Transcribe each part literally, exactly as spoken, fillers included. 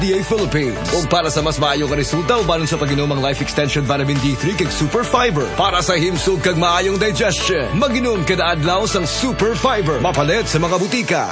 D A Philippines. O para sa mas maayo ka resulta, ubanon sa pag-inom ang Life Extension Vitamin D three kag Super Fiber. Para sa himsog kag maayong digestion, mag-inom kada adlaw sang Super Fiber. Mapalit sa mga butika.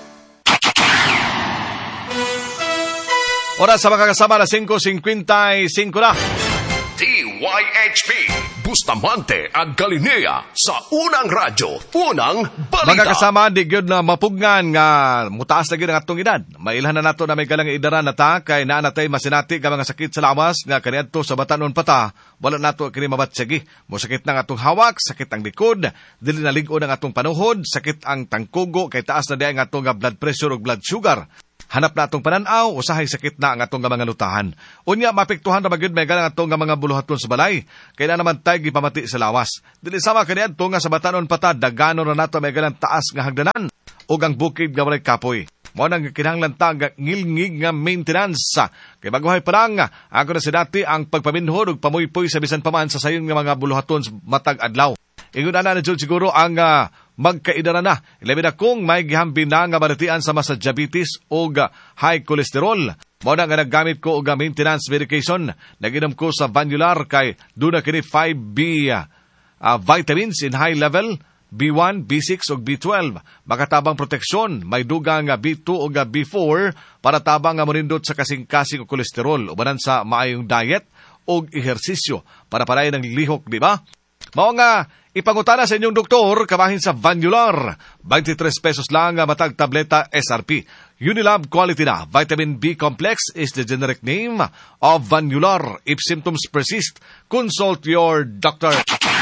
Oras sa mga kasama na five fifty-five na. D Y H P Bustamante at Galinea sa Unang Radyo, Unang Balita. Mga kasama, di gyud na mapugngan nga mutaas na gyud ang atong edad. Mailhan na nato na may galang idaran na ta kay naa natay masinati ka mga sakit sa lawas nga kaniadto sa batanon pata. Wala nato kini mabatsigi. Mo sakit ng atong hawak, sakit ang likod, dili na lig-on ang atong panuhod, sakit ang tangkugo kay taas na di ang atong blood pressure ug blood sugar. Hanap na atong pananaw, usahay sakit na ang atong mga lutahan. Unya, mapiktuhan na magyud may galang atong mga buluhaton sa balay. Kaya na naman tayo gipamati sa lawas. Dili sama kaniadto nga sa batanon pata, dagano na nato may galang taas nga hagdanan o ang bukid nga walay kapoy. Mo nang kinahanglan ta nga ngilngig nga maintenance. Kay baguhay pa lang, ako na si dati ang pagpaminhod ug pamuypoy sa bisan paman sa sayon nga mga buluhaton sa matag adlaw. Ingon na na jud siguro ang uh, magkaidara na. Ilabi na kung may gihambi na nga baratian sama sa diabetes o high cholesterol. Mo na nga naggamit ko og maintenance medication. Naginom ko sa Vanular kay duna kini five B uh, uh, vitamins in high level, B one, B six ug B twelve. Makatabang proteksyon, may dugang B two ug B four para tabang nga morindot sa kasing-kasing og kolesterol. Ubanan sa maayong diet ug ehersisyo para palay ng lihok, di ba? Mao nga ipangutana sa inyong doktor kabahin sa Vanular. twenty-three pesos lang ang matag tableta S R P. Unilab quality na. Vitamin B complex is the generic name of Vanular. If symptoms persist, consult your doctor.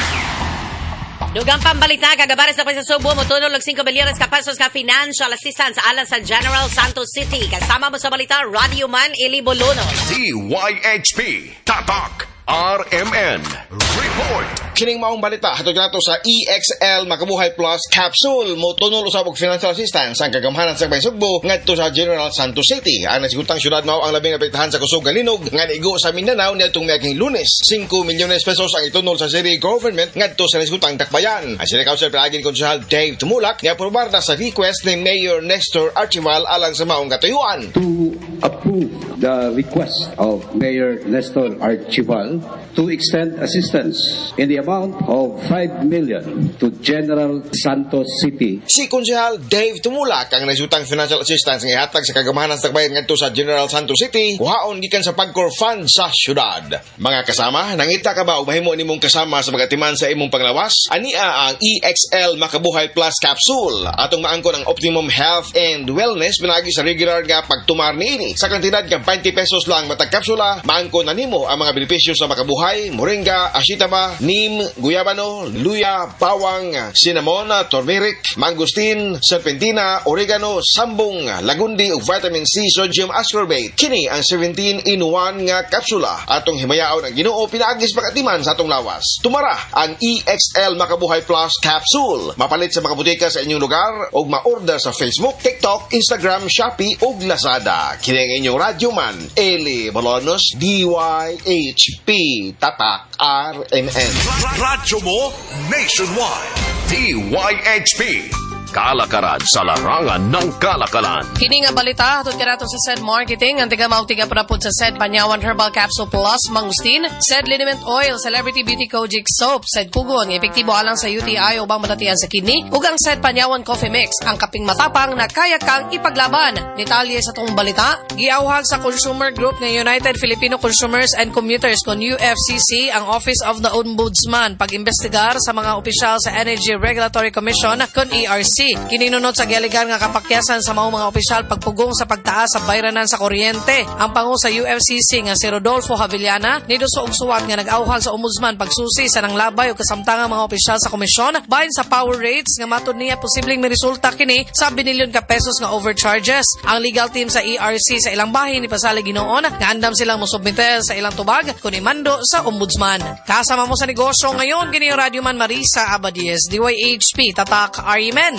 Dugang pambalita, kagabares na pa sa Subo, mutunol og five milyones ka pesos ka financial assistance alang sa General Santos City. Kasama mo sa balita, Radio Man Eli Bolono. D Y H P Tatak R M N Report. Kining maong balita hatod nato sa E X L Makabuhay Plus Capsule mo tunol usab og financial assistance ang kagamhanan sa Baysugbo ngadto sa General Santos City. Ang nasigutang syudad mao ang labing apektahan sa kusog kalinog nga niigo sa Mindanao niadtong miaging Lunes. five milyones pesos ang itunol sa city government ngadto sa nasigutang dakbayan. Ang City Council Palaging Konsehal Dave Tumulak niaprobar na sa request ni Mayor Nestor Archival alang sa maong katuyuan. To approve the request of Mayor Nestor Archival to extend assistance in the amount of five million to General Santos City. Si Konsehal Dave Tumulak ang nagsutang financial assistance nga ihatag sa kagamahanan sa takbayan ngadto sa General Santos City, kuhaon gikan sa Pagcor Fund sa syudad. Mga kasama, nangita ka ba og mahimo nimong kasama sa pagatiman sa imong panglawas? Ania ang E X L Makabuhay Plus Capsule. Atong maangkon ang optimum health and wellness pinagi sa regular nga pagtumar niini. Sa kantidad nga twenty pesos lang matag kapsula, maangkon na nimo ang mga benepisyo sa makabuhay, moringa, ashitaba, neem, guyabano, luya, bawang, cinnamon, turmeric, mangosteen, serpentina, oregano, sambong, lagundi ug vitamin C, sodium ascorbate. Kini ang seventeen in one nga kapsula atong himayaon ang Ginoo pinaagis pagatiman sa atong lawas. Tumara ang E X L Makabuhay Plus Capsule. Mapalit sa mga butika sa inyong lugar o ma-order sa Facebook, TikTok, Instagram, Shopee ug Lazada. Kini ang inyong radyo man, Eli Bolonos, D Y H P Tatak R M N. Radyo mo nationwide. D Y H P kalakaran sa larangan ng kalakalan. Kini nga balita hatod kanato sa Said Marketing ang tiga mautiga prapod sa Said Panyawan Herbal Capsule Plus Mangustin, Said Liniment Oil, Celebrity Beauty Kojic Soap, Said Pugon, epektibo alang sa U T I ubang matatian sa kidney, ug ang Said Panyawan Coffee Mix, ang kaping matapang na kaya kang ipaglaban. Detalye sa tong balita, giawhag sa consumer group ng United Filipino Consumers and Commuters kon U F C C ang Office of the Ombudsman pag-imbestigar sa mga opisyal sa Energy Regulatory Commission kon E R C. Kininunod sa gialigan nga kapakyasan sa mga mga opisyal pagpugong sa pagtaas sa bayranan sa kuryente. Ang pangu sa U F C C nga si Rodolfo Havillana niduso og suwat nga nag-awhag sa ombudsman pagsusi sa nanglabay o kasamtangang mga opisyal sa komisyon bahin sa power rates nga matud niya posibleng may resulta kini sa binilyon ka pesos nga overcharges. Ang legal team sa E R C sa ilang bahin ni pasali Ginoon nga andam silang mosubmite sa ilang tubag kun imando sa ombudsman. Kasama mo sa negosyo ngayon kini yung Radyo Man Marisa Abadies, D Y H P Tatak Arimen.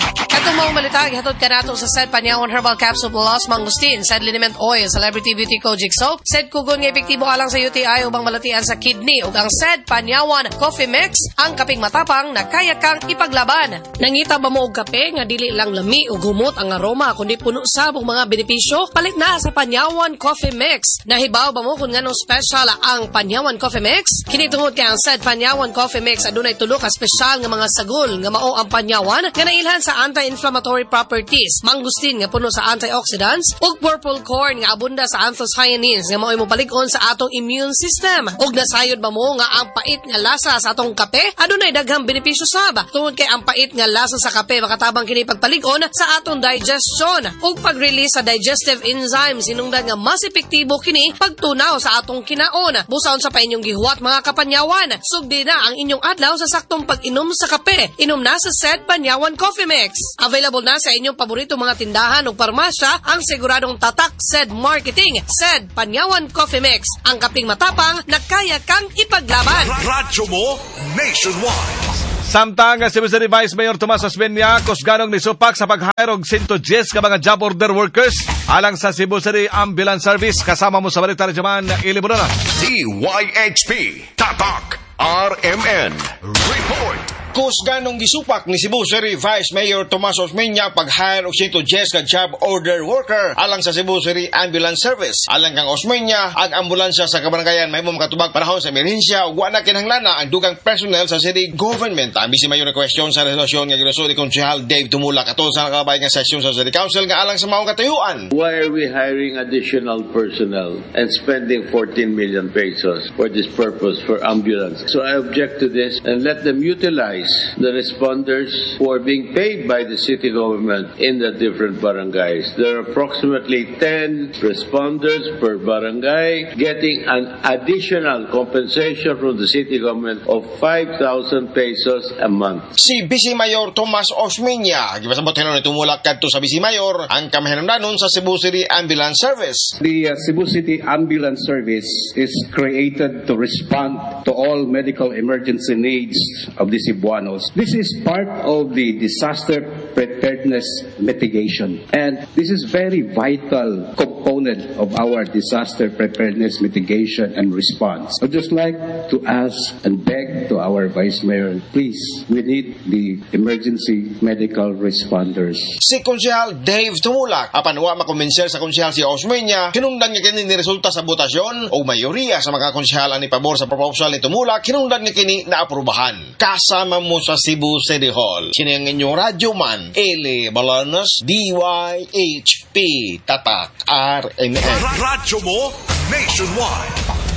Katong mong malita, gihatod ka nato sa said Panyawan Herbal Capsule Plus Mangustin, said Liniment Oil, Celebrity Beauty Kojic Soap, said Kugon nga epektibo alang sa U T I ubang malatian sa kidney, ug ang said Panyawan Coffee Mix, ang kaping matapang na kaya kang ipaglaban. Nangita ba mo og kape nga dili lang lami ug humot ang aroma kundi puno sabong mga benepisyo? Palit na sa Panyawan Coffee Mix. Nahibaw ba mo kung nganong special ang Panyawan Coffee Mix? Kini tungod kay ang said Panyawan Coffee Mix adunay tulo ka special nga mga sagol nga mao ang Panyawan nga nailhan sa anti-inflammatory properties, mangustin nga puno sa antioxidants, ug purple corn nga abunda sa anthocyanins nga mao'y mopalig-on sa atong immune system. Ug nasayod ba mo nga ang pait nga lasa sa atong kape adunay daghang benepisyo sab. Tungod kay ang pait nga lasa sa kape makatabang kini pagpalig-on sa atong digestion ug pag-release sa digestive enzymes hinungdan nga mas epektibo kini pagtunaw sa atong kinaon. Busaon sa pa inyong gihuwat mga kapanyawan, sugdi na ang inyong adlaw sa saktong pag-inom sa kape. Inom na sa said Panyawan Coffee Mix. Available na sa inyong paborito mga tindahan o parmasya ang siguradong tatak said marketing, said Panyawan Coffee Mix. Ang kaping matapang na kaya kang ipaglaban. Radyo mo nationwide. Samtang si Mister Vice Mayor Tomas Osmeña kusganong nisupak sa pag-hire og one hundred ten ka mga job order workers alang sa Cebu City Ambulance Service. Kasama mo sa balita Rajaman Ilibona. D Y H P Tatak R M N Report. Kusganong gisupak ni Cebu City Vice Mayor Tomas Osmeña pag-hire og one hundred ten ka job order worker alang sa Cebu City Ambulance Service. Alang kang Osmeña, ang ambulansya sa kabaranggayan may makatubag panahon sa emerhensya ug wa na kinahanglan ang dugang personnel sa city government. Ang bisi mayor na question sa resolusyon nga gilusod ni Konsehal Dave Tumula katol sa nakabay nga sesyon sa City Council nga alang sa maong katayuan. Why are we hiring additional personnel and spending fourteen million pesos for this purpose for ambulance? So I object to this and let them utilize the responders who are being paid by the city government in the different barangays. There are approximately ten responders per barangay getting an additional compensation from the city government of five thousand pesos a month. Si Vice Mayor Tomas Osmeña, gipasabot hinon ni tumulak kadto sa Vice Mayor ang kamahinungdanon sa Cebu City Ambulance Service. The uh, Cebu City Ambulance Service is created to respond to all medical emergency needs of the Cebuanos. This is part of the disaster preparedness mitigation, and this is very vital component of our disaster preparedness mitigation and response. I'd just like to ask and beg to our Vice Mayor, please, we need the emergency medical responders. Si Konsehal Dave Tumulak, apan wa makumenser sa Konsehal si Osmeña, hinungdan nga kini ni resulta sa botasyon o mayoriya sa mga konsehal ang ipabor sa proposal ni Tumulak, hinungdan nga kini na aprubahan. Kasama mo sa Cebu City Hall. Sino ang inyong radyo man, Eli Balanas, D Y H P Tatak R M N. Radyo mo nationwide.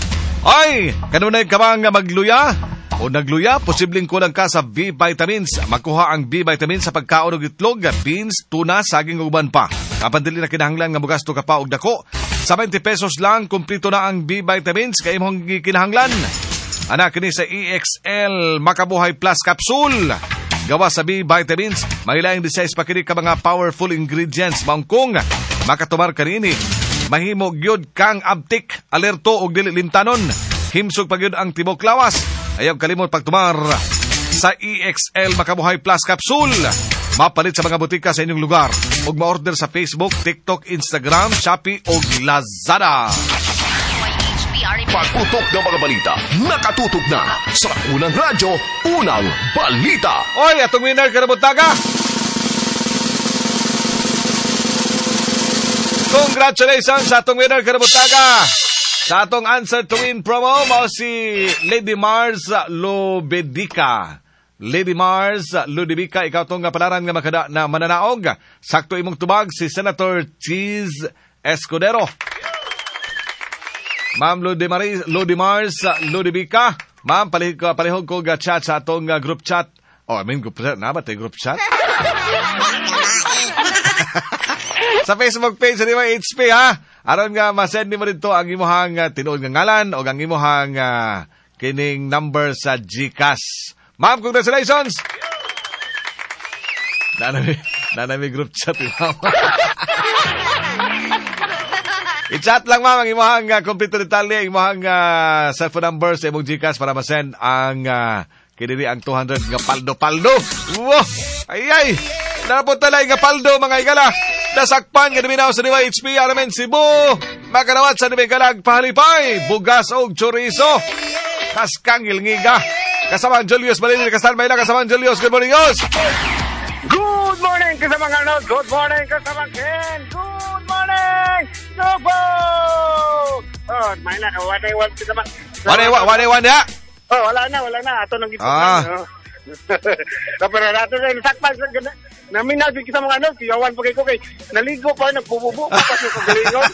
Ay, kanunay ka ba nga magluya? O nagluya, posibleng kulang ka sa B vitamins. Makuha ang B vitamins sa pagkaon og itlog, beans, tuna, saging ug uban pa. Kapag dili na kinahanglan nga mugasto ka pa og dako, sa twenty pesos lang kumpleto na ang B vitamins kay imong kinahanglan. Anak ni sa E X L Makabuhay Plus Capsule. Gawa sa B vitamins, may laing designs pa kini ka mga powerful ingredients maungkong makatumar kanini. Mahimo gyud kang abtik, alerto og dili limtanon. Himsog pa gyud ang tibok lawas. Ayaw kalimot pagtumar sa E X L Makabuhay Plus Capsule. Mapalit sa mga butika sa inyong lugar. Ug ma-order sa Facebook, TikTok, Instagram, Shopee ug Lazada. Pagputok ng mga balita, nakatutok na sa unang radyo, unang balita. Oy, atong winner karabutaga. Congratulations sa atong winner karabutaga. Sa atong answer to win promo, mao si Lady Mars Lobedica. Lady Mars Ludibica, ikaw tong palaran nga makada na mananaog. Sakto imong tubag si Senator Cheese Escudero. Ma'am Ludimars, Ludimars Ludibica. Ma'am, palihog ko, palihog ko ga chat sa atong uh, group chat. Oh, I mean, group chat. Na ba tayo group chat? Sa Facebook page sa D Y H P, ha? Aron nga, masend mo dito ang imuhang uh, tinuod nga ngalan o ang imuhang uh, kining number sa GCash. Ma'am, congratulations! Nanami, nanami group chat, ma'am. I-chat lang, ma'am, ang imuhang uh, kompleto detalye, ang imuhang uh, cellphone number sa imong GCash para masend ang uh, kinili ang two hundred nga paldo-paldo. Wow! Ay, ay! Napuntalay nga paldo mga igala. Nasakpan nga naminaw sa D Y H P Aramen Cebu. Makanawat sa Nimigalag pahalipay. Bugas o chorizo. Kaskang ilngiga. Kasamang Julius Balini. Kastanbay na kasamang Julius. Good morning, Yos. Good morning kasamang Arnold. Good morning kasamang Ken. Good morning. Subo. Oh, may na. Wanay wan kasamang. Wanay wan. Wanay wan ya. Oh, wala na. Wala na. Ato nang gipunan. Ah. Oh. Pero nato na sakpan sa gana. Naminaw si kasamang Arnold. Kiyawan pa kay ko kay. Naligo pa. Nagbububo pa pa sa galingon.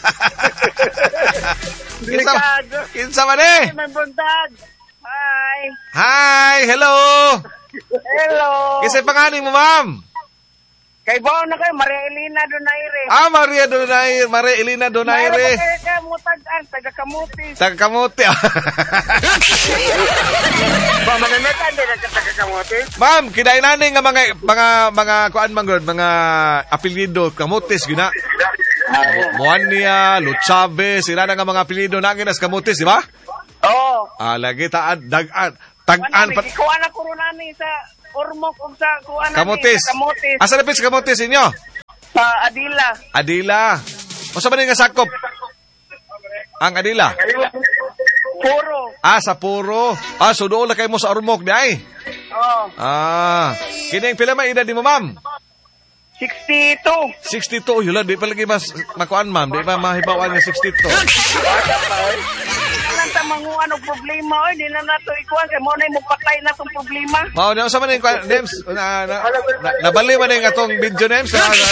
Kinsa, kinsa man eh? May buntag. Hi. Hi, hello. Hello. Kisay panganin mo, ma'am? Kay Bao na kayo, Maria Elena Donaire. Ah, Maria Donaire, Maria Elena Donaire. Maria kayo kamutagan, taga-kamuti. Taga-kamuti. Ba, mananatan din ang taga-kamuti? Ma'am, kinainani nga mga, mga, mga, kuan manggod, mga apelyido, kamutis, gina. Moania, Luchabe, sila na nga mga apelyido na ginas kamutis, di ba? Oo. Ah, lagi taan, dagan, tag-an. Pat- Ikuha na kurunani sa Ormoc o sa kuha na kamutis. sa kamutis. Asa na pits kamutis inyo? Sa Adila. Adila. O sa ba nga sakop? Ang Adila? Puro. Ah, sa Puro. Ah, so doon na kayo mo sa Ormoc di ay? Oo. Ah. Kining pila may edad di mo, ma'am? sixty-two. sixty-two. Yun lang, di pa lagi mas makuan, ma'am. Di pa mahibawan ng sixty-two. Anong tamang ano problema? Oy, di na nato ikuha. Kaya mo na yung patay na itong problema. Mao, na sa man yung kuan, Nems? Na, na, na, nabali man yung atong video, Nems? Na, na,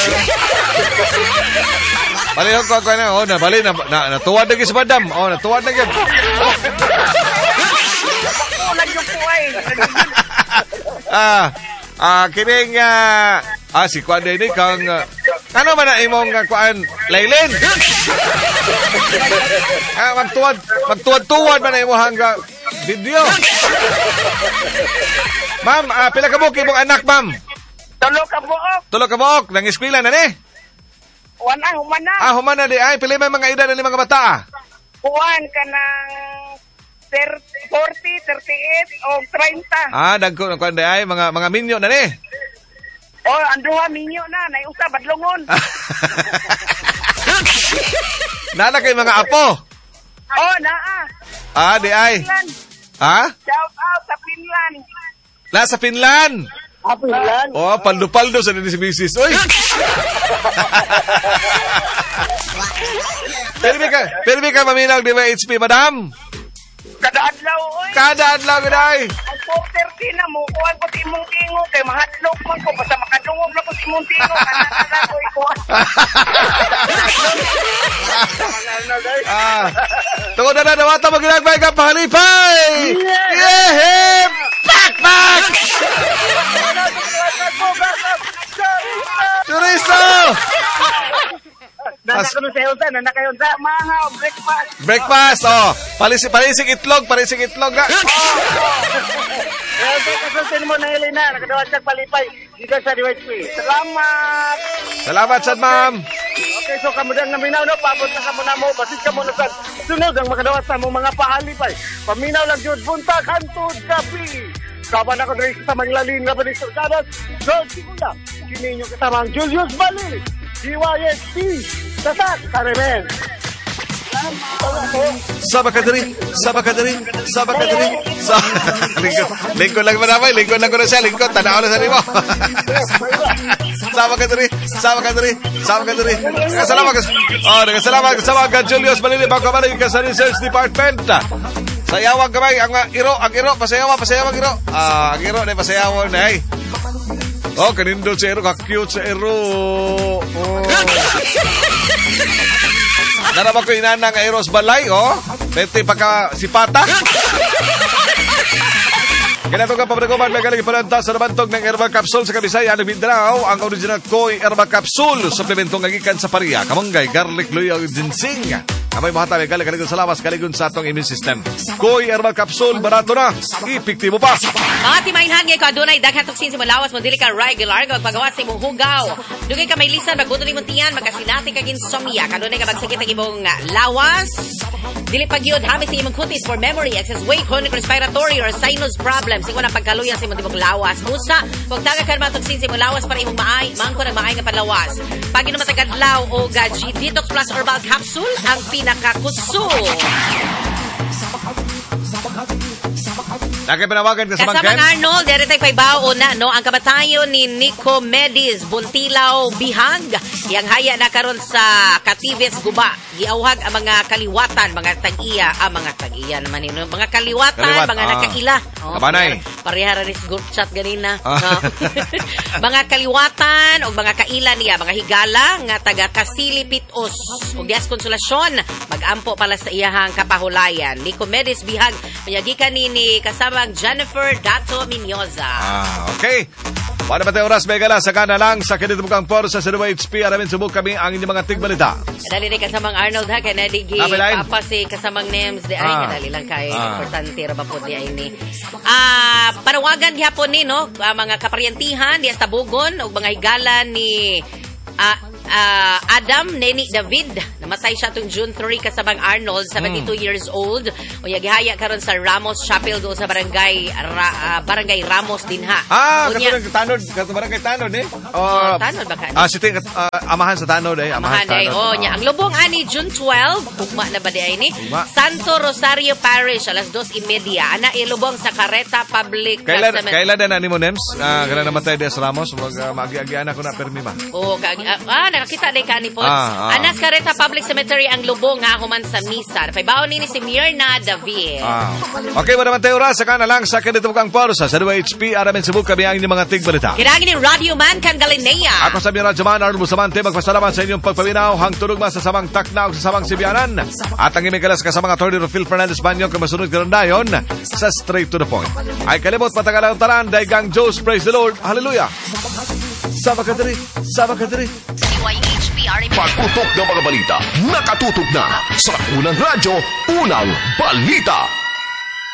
bali yung kuan kuan na. Oh, nabali. Na, na, natuwad na gis, madam. Oh, natuwad na gis. Ako, nagyupuay. Ah, ah, kining, ah, ah, si kuan din kang, uh, ano man na imong uh, kuan, Laylin? Ah, magtuwad, magtuwad-tuwad man na imong hangga video. Ma'am, ah, pila ka buok imong anak, ma'am? Tulo ka buok. Tulo ka buok, nang eskwela na ni? Wana, humana. Ah, humana di ay, pili may mga edad na mga bata ah? Kuhan ka ng forty, thirty-eight o thirty. Ah, dagko na kuan di ay, mga, mga minyo na ni? Oh, anduha minyo na, naiusa badlongon. Nana kay mga apo? Oh, naa. Ah, di ay. Finland. Ha? Shout out sa Finland. Nasa Finland. Ah, Finland. Oh, paldo-paldo sa ni si Missus Uy. Pero ka, pero ka maminaw di ba H P, madam? Kada adlaw, oy. Kada adlaw gday. Ang four thirty na mo, kuhan ko ti imong tingo kay mahadlok man ko basta makadungog na ko ti imong tingo ana ko ikuha. Ah. Tungod na na dawata mo ginagbay ka pahalipay. Yeah, back back. Chorizo. Nana ko sa Elsa, nana kayo sa mga breakfast. Breakfast, oh. Palisig, palisig itlog, palisig itlog ga. Elsa, kasuntin mo na Elena, nakadawat sa palipay. Dito sa D Y H P. Salamat. Salamat, sad ma'am. Okay, so kamudang naminaw na, paabot na kamo na mo, basit ka mo na sa sunod ang makadawat sa mo mga pahalipay. Paminaw lang yun, buntag, hantod, kapi. Kaban ako rin sa manglalin nga ba dito kadas. George Sigunda, kininyo katamang Julius Balili. D Y H P, tatak, karemen. Saba ka diri, saba ka diri, saba ka diri. Sa lingkod, lingkod lang manamay, lingkod lang ko na siya, lingkod, tanaw na sa nimo. Saba ka diri, saba ka diri, saba ka diri. Kasalamat ka. Oh, kasalamat ka sa mga Julius Balili bago ka ka sa Research Department. Sayawang kamay, ang uh, iro, ang iro, pasayawa, pasayawa, iro. Ah, ang iro, na pasayawa na, ay. Oh, kanindol sa iro, ka-cute sa iro. Oh. Naraba ko inana nga Eros Balay, oh. Pwede pagka sipata. Ganito ka pabragoman, may galing palanta sa nabantog ng Herbal Capsule sa Kabisaya, ng Mindanao, ang original Koi Herbal Capsule, suplementong ngagikan sa pariya, kamunggay, garlic, luyaw, ginseng. Kamay mahata, may galing kaligon sa lawas, kaligon sa atong immune system. Koi Herbal Capsule, barato na, epektibo pa. Mga timainhan ngayon ko, adunay, daghan toksin sa malawas, mo dili ka regular, kag pagawa sa imong hugaw. Dugay ka may lisan, magbuto ni Muntian, magkasinati kag insomnia, kanunay ka magsakit ang imong lawas, Dili pagyod hamis sa imong kutis for memory, excess weight, chronic respiratory or sinus problems. Ikaw na pagkaluyan sa imong tibok lawas. Musa, huwag taga ka matugsin sa imong lawas para imong maay, mangko na maay nga panlawas. Pag inuman tagadlaw o gaji, Detox Plus Herbal Capsule ang pinakakutso. Nakipanawagan ka sa Kasamang Arnold, dere tayo paibaw na, no? Ang kabatayon ni Nico Medis, Buntilaw, Bihag. Yang haya na karon sa Katives, Guba. Giawhag ang mga kaliwatan, mga tag-iya, ah, mga tag-iya naman yun. Mga kaliwatan, Kaliwat, mga ah. nakaila. Oh, Kabanay. Parehara rin sa group chat ganina. Ah. No? Mga kaliwatan, o mga kaila niya, mga higala, nga taga Kasilipitos, o Dias Konsolasyon, mag-ampo pala sa iyahang kapahulayan. Nico Medis, Bihag, mayagikan ni, ni kasama Jennifer Dato Minyoza. Ah, okay. Para ba tayo oras, Megala, saka na lang sa kinitubukang por sa Cebu H P. Aramin subok kami ang inyong mga tigbalita. Kadali ni kasamang Arnold ha, kaya naligi Napilain. papa si kasamang names di ay, Ah. kadali lang kay Ah. importante ra ba po di ay ni. Ah, panawagan gyapon ni no, ah, mga kaparyantihan di sa Bugon ug mga higala ni ah, ah, Adam Neni David, namatay siya tung June third kasabang Arnold, seventy-two years old. O yagihaya karon sa Ramos Chapel do sa barangay Ra, ah, barangay Ramos dinha. Ah, Unya- katulad Tanod, katulad kay Tanod eh. Oh, Oh, Tanod ba ka? Ah, si Ting, ah, amahan sa Tanod eh. Amahan sa Mahanay. Tanod. Oh, nya ang lubong ani June twelve, ugma na ba di ay ni? Ugma. Santo Rosario Parish alas dos y media. Ana ilubong sa Carreta Public Kailan, Cemetery. kailan na ni mo, Nems? Ah, kailan namatay Des Ramos? Wag uh, mag-agi-agian ako na permi ba? Oh, kag ah, ah, nakakita day ka ni Pods. Ah, ah. Anas Carreta Public Cemetery ang lubong nga human sa misa. Paibaw ni ni si Mirna David. Ah. Okay, wala man tayo oras. Saka na lang sa kinitubukang por sa Cebu H P. Aramin subok kami ang inyong mga tigbalita. Kinangin ni Radio Man kan Galinea. Ako sa Mira Jaman, Arnold Bustamante, magpasalamat sa inyong pagpaminaw, hang tulog man sa samang takna o sa samang sibianan. At ang imikalas ka sa mga attorney Phil Fernandez Banyo, kamasunod ka dayon sa Straight to the Point. Ay kalimot matagal ang taran, daigang Diyos, praise the Lord, hallelujah. Sama ka diri, sama ka diri. D Y H P R M. Pagputok ng mga balita, nakatutok na sa Unang Radyo, Unang Balita.